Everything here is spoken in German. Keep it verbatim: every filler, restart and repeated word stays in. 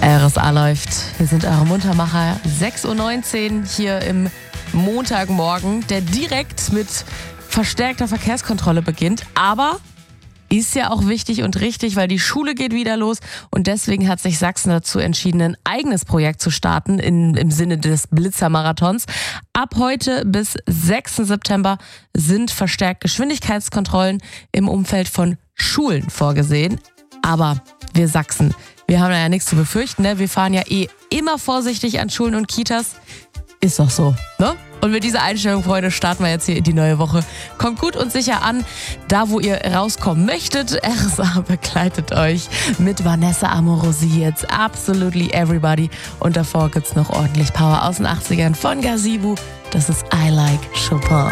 R S A läuft. Wir sind eure Muntermacher. sechs Uhr neunzehn hier im Montagmorgen, der direkt mit verstärkter Verkehrskontrolle beginnt. Aber ist ja auch wichtig und richtig, weil die Schule geht wieder los und deswegen hat sich Sachsen dazu entschieden, ein eigenes Projekt zu starten in, im Sinne des Blitzermarathons. Ab heute bis sechsten September sind verstärkt Geschwindigkeitskontrollen im Umfeld von Schulen vorgesehen. Aber wir Sachsen, wir haben ja nichts zu befürchten, ne? Wir fahren ja eh immer vorsichtig an Schulen und Kitas. Ist doch so, ne? Und mit dieser Einstellung, Freunde, starten wir jetzt hier in die neue Woche. Kommt gut und sicher an, da wo ihr rauskommen möchtet. R S A begleitet euch mit Vanessa Amorosi jetzt. Absolutely Everybody. Und davor gibt's noch ordentlich Power aus den achtzigern von Gazebo. Das ist I Like Chopin.